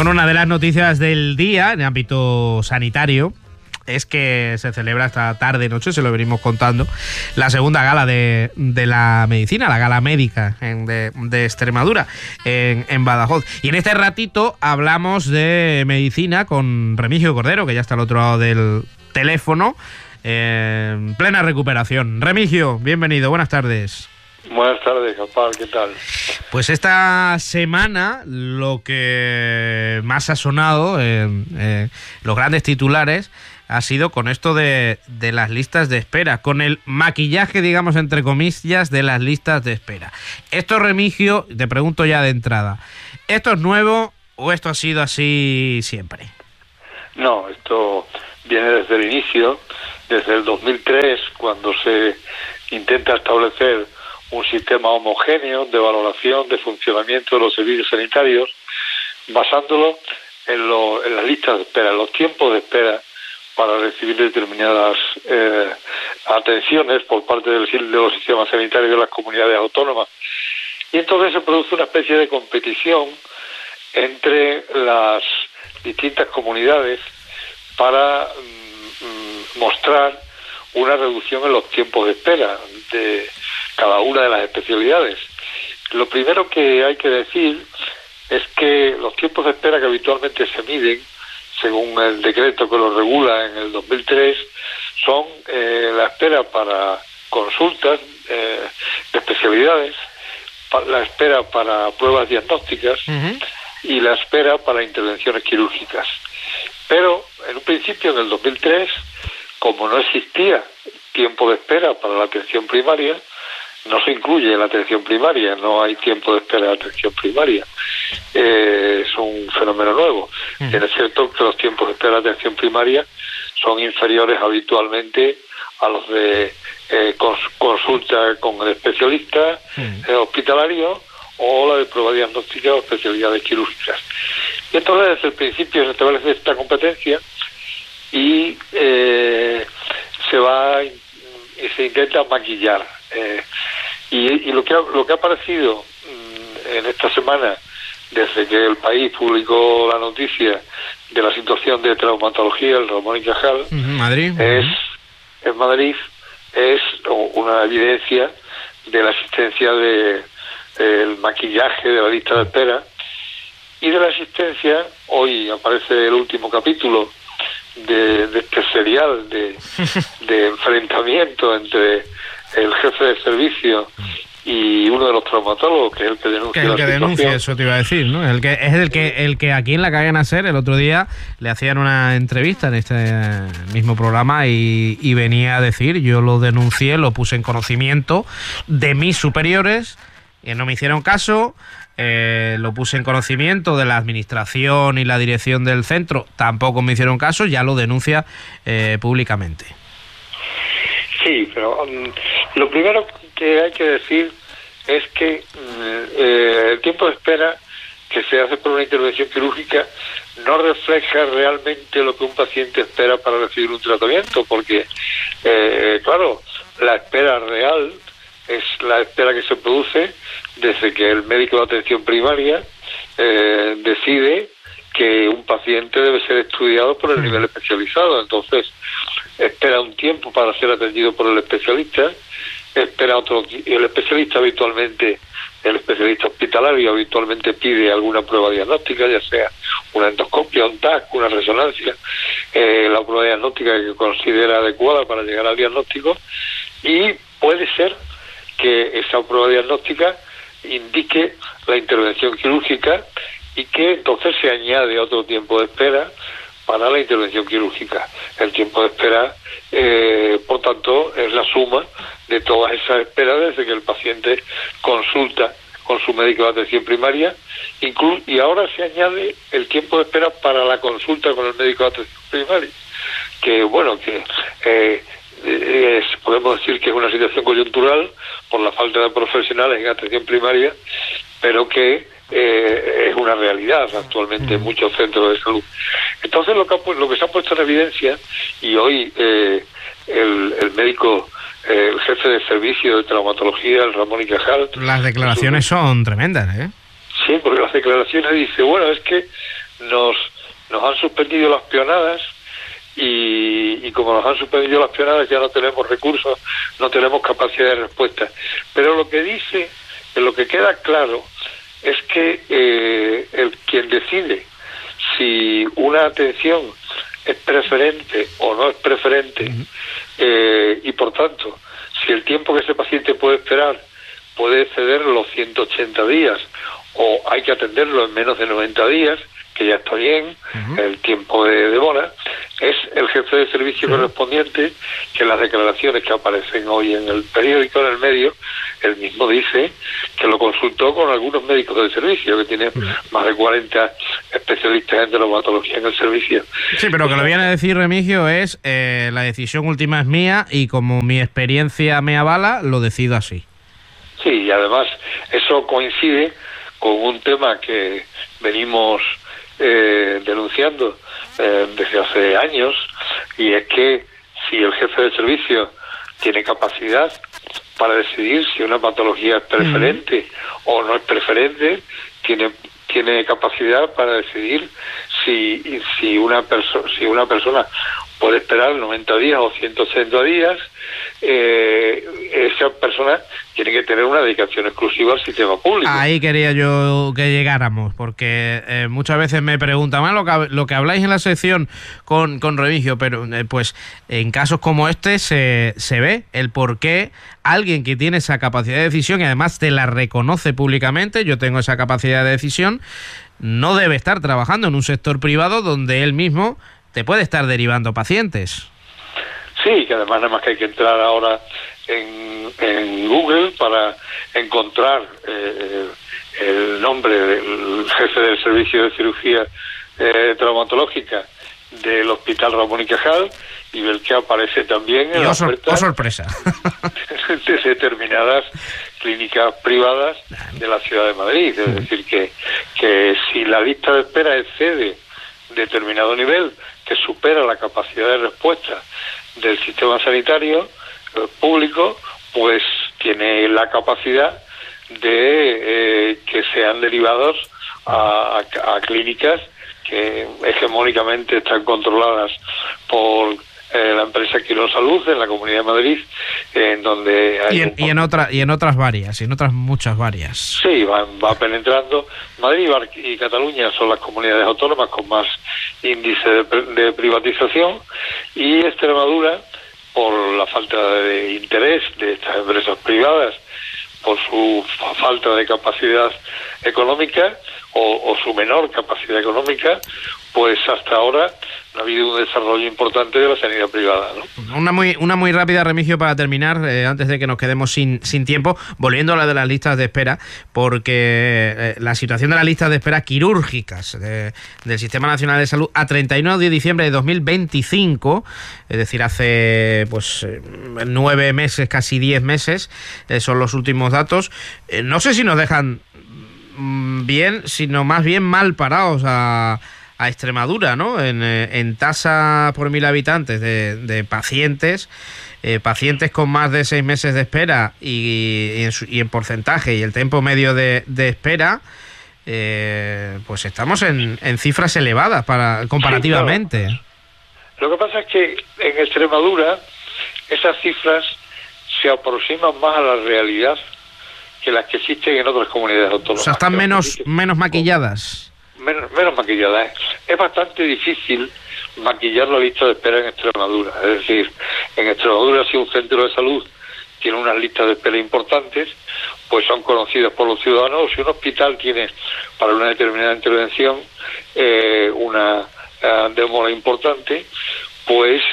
Bueno, una de las noticias del día en ámbito sanitario es que se celebra esta tarde-noche, se lo venimos contando, la segunda gala de la medicina, la gala médica de Extremadura, en Badajoz. Y en este ratito hablamos de medicina con Remigio Cordero, que ya está al otro lado del teléfono, en plena recuperación. Remigio, bienvenido, buenas tardes. Buenas tardes, Capal, ¿qué tal? Pues esta semana lo que más ha sonado en los grandes titulares ha sido con esto de las listas de espera, con el maquillaje, digamos, entre comillas, de las listas de espera. Esto, Remigio, te pregunto ya de entrada, ¿esto es nuevo o esto ha sido así siempre? No, esto viene desde el inicio, desde el 2003, cuando se intenta establecer un sistema homogéneo de valoración de funcionamiento de los servicios sanitarios, basándolo en las listas de espera, en los tiempos de espera para recibir determinadas atenciones por parte de los sistemas sanitarios de las comunidades autónomas. Y entonces se produce una especie de competición entre las distintas comunidades para mostrar una reducción en los tiempos de espera de cada una de las especialidades. Lo primero que hay que decir es que los tiempos de espera que habitualmente se miden, según el decreto que lo regula en el 2003, son la espera para consultas de especialidades, la espera para pruebas diagnósticas y la espera para intervenciones quirúrgicas. Pero en un principio, en el 2003, como no existía tiempo de espera para la atención primaria, no se incluye en la atención primaria, no hay tiempo de espera de atención primaria. Es un fenómeno nuevo. Es cierto que los tiempos de espera de atención primaria son inferiores habitualmente a los de consulta con el especialista hospitalario o la de prueba diagnóstica o especialidades quirúrgicas. Y entonces desde el principio se establece esta competencia y se intenta maquillar. Y lo que ha aparecido en esta semana, desde que el país publicó la noticia de la situación de traumatología del Ramón y Cajal, Madrid. En Madrid, es una evidencia de la existencia del maquillaje de la lista de espera y de la existencia, hoy aparece el último capítulo de este serial de enfrentamiento entre el jefe de servicio y uno de los traumatólogos, que es el que denuncia la situación. Denuncia, eso te iba a decir, ¿no? El que aquí en la cadena SER el otro día le hacían una entrevista en este mismo programa y venía a decir, yo lo denuncié, lo puse en conocimiento de mis superiores, no me hicieron caso, lo puse en conocimiento de la administración y la dirección del centro, tampoco me hicieron caso, ya lo denuncia públicamente. Sí, pero lo primero que hay que decir es que el tiempo de espera que se hace por una intervención quirúrgica no refleja realmente lo que un paciente espera para recibir un tratamiento, porque, claro, la espera real es la espera que se produce desde que el médico de atención primaria decide que un paciente debe ser estudiado por el nivel especializado. Entonces, espera un tiempo para ser atendido por el especialista, espera otro, el especialista hospitalario habitualmente pide alguna prueba diagnóstica, ya sea una endoscopia, un TAC, una resonancia, la prueba diagnóstica que considera adecuada para llegar al diagnóstico, y puede ser que esa prueba diagnóstica indique la intervención quirúrgica y que entonces se añade otro tiempo de espera para la intervención quirúrgica. El tiempo de espera, por tanto, es la suma de todas esas esperas desde que el paciente consulta con su médico de atención primaria, y ahora se añade el tiempo de espera para la consulta con el médico de atención primaria, que bueno, podemos decir que es una situación coyuntural por la falta de profesionales en atención primaria, pero que es una realidad actualmente en muchos centros de salud. Entonces lo que se ha puesto en evidencia, y hoy el médico, el jefe de servicio de traumatología, el Ramón y Cajal... Las declaraciones son tremendas, ¿eh? Sí, porque las declaraciones dice, bueno, es que nos han suspendido las peonadas y como nos han suspendido las peonadas ya no tenemos recursos, no tenemos capacidad de respuesta. Pero lo que queda claro es que quien decide si una atención es preferente o no es preferente, y por tanto, si el tiempo que ese paciente puede esperar puede exceder los 180 días o hay que atenderlo en menos de 90 días, que ya está bien, el tiempo de demora, es el jefe de servicio correspondiente que en las declaraciones que aparecen hoy en el periódico, en el medio, él mismo dice que lo consultó con algunos médicos del servicio, que tiene más de 40 especialistas en dermatología en el servicio. Sí, pero que lo viene a decir Remigio es la decisión última es mía y como mi experiencia me avala, lo decido así. Sí, y además eso coincide con un tema que venimos denunciando desde hace años, y es que si el jefe de servicio tiene capacidad para decidir si una patología es preferente o no es preferente, tiene capacidad para decidir si una persona puede esperar 90 días o 180 días. Esa persona tiene que tener una dedicación exclusiva al sistema público. Ahí quería yo que llegáramos, porque muchas veces me preguntan lo que habláis en la sección con Remigio, pero pues en casos como este se ve el por qué alguien que tiene esa capacidad de decisión y además te la reconoce públicamente, yo tengo esa capacidad de decisión, no debe estar trabajando en un sector privado donde él mismo te puede estar derivando pacientes. Sí, que además nada más que hay que entrar ahora en Google para encontrar el nombre del jefe del servicio de cirugía traumatológica del Hospital Ramón y Cajal y ver que aparece también en la oferta sorpresa de determinadas clínicas privadas de la ciudad de Madrid. Es decir, que si la lista de espera excede determinado nivel que supera la capacidad de respuesta del sistema sanitario público, pues tiene la capacidad de que sean derivados a clínicas que hegemónicamente están controladas por la empresa Quirosalud en la Comunidad de Madrid, en donde hay y en otras muchas varias. Sí, va penetrando. Madrid y Cataluña son las comunidades autónomas con más índice de privatización, y Extremadura, por la falta de interés de estas empresas privadas, por su falta de capacidad económica o su menor capacidad económica, pues hasta ahora no ha habido un desarrollo importante de la sanidad privada, ¿no? Una muy rápida, Remigio, para terminar, antes de que nos quedemos sin tiempo, volviendo a la de las listas de espera, porque la situación de las listas de espera quirúrgicas del Sistema Nacional de Salud a 31 de diciembre de 2025, es decir, hace 9 meses, casi 10 meses, son los últimos datos, no sé si nos dejan bien, sino más bien mal parados a Extremadura, ¿no? En tasa por 1.000 habitantes de pacientes con más de 6 meses de espera y en porcentaje y el tiempo medio de espera, pues estamos en cifras elevadas comparativamente. Sí, claro. Lo que pasa es que en Extremadura esas cifras se aproximan más a la realidad que las que existen en otras comunidades autónomas. O sea, están menos maquilladas. Menos maquillada. Es bastante difícil maquillar la lista de espera en Extremadura. Es decir, en Extremadura, si un centro de salud tiene unas listas de espera importantes, pues son conocidas por los ciudadanos. Si un hospital tiene para una determinada intervención una demora importante, pues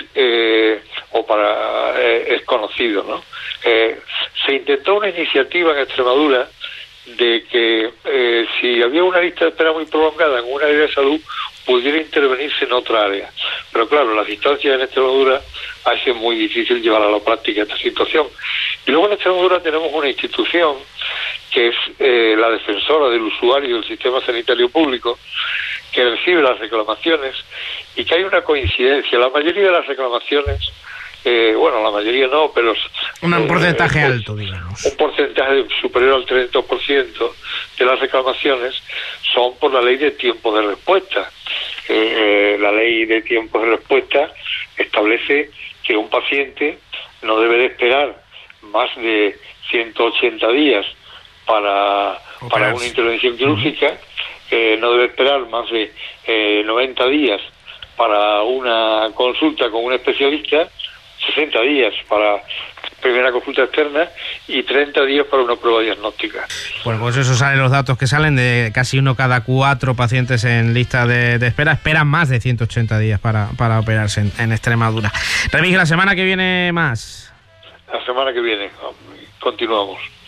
es conocido, ¿no? Se intentó una iniciativa en Extremadura de que si había una lista de espera muy prolongada en un área de salud, pudiera intervenirse en otra área. Pero claro, las distancias en Extremadura hace muy difícil llevar a la práctica esta situación. Y luego en Extremadura tenemos una institución que es la defensora del usuario del sistema sanitario público, que recibe las reclamaciones y que hay una coincidencia. La mayoría de las reclamaciones bueno, la mayoría no, pero... Un porcentaje alto, digamos. Un porcentaje superior al 30% de las reclamaciones son por la ley de tiempo de respuesta. La ley de tiempo de respuesta establece que un paciente no debe de esperar más de 180 días para una intervención quirúrgica, no debe esperar más de 90 días para una consulta con un especialista, 60 días para primera consulta externa y 30 días para una prueba diagnóstica. Bueno, pues eso salen los datos que salen de casi 1 cada 4 pacientes en lista de espera. Esperan más de 180 días para operarse en Extremadura. Remigio, la semana que viene más. La semana que viene continuamos.